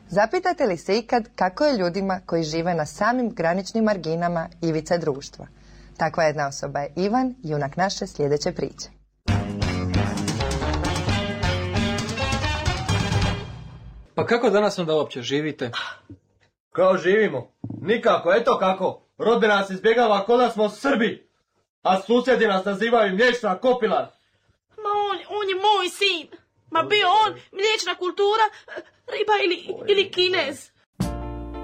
Zapitate li se ikad kako je ljudima koji žive na samim graničnim marginama ivice društva? Takva jedna osoba je Ivan, junak naše sljedeće priče. Pa kako danas onda uopće živite? Kao živimo? Nikako, eto kako. Rodbina nas izbjegava ko da smo Srbi, a susjedi nas nazivaju mliječna kopila. Ma on je moj sin. Ma bio on mliječna kultura, riba ili kinez.